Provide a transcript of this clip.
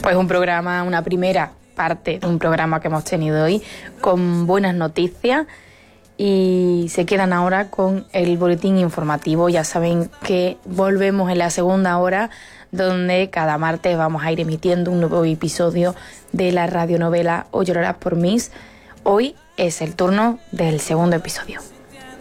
Pues una primera parte de un programa que hemos tenido hoy con buenas noticias, y se quedan ahora con el boletín informativo. Ya saben que volvemos en la segunda hora, donde cada martes vamos a ir emitiendo un nuevo episodio de la radionovela O llorarás por mí. Hoy es el turno del segundo episodio.